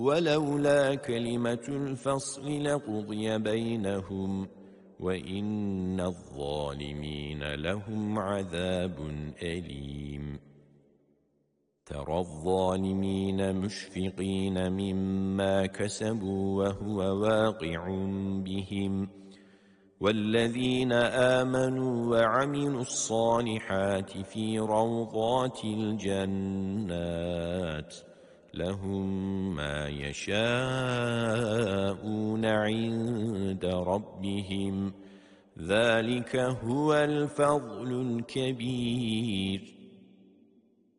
ولولا كلمة الفصل لقضي بينهم وإن الظالمين لهم عذاب أليم ترى الظالمين مشفقين مما كسبوا وهو واقع بهم والذين آمنوا وعملوا الصالحات في روضات الجنات لهم ما يشاءون عند ربهم ذلك هو الفضل الكبير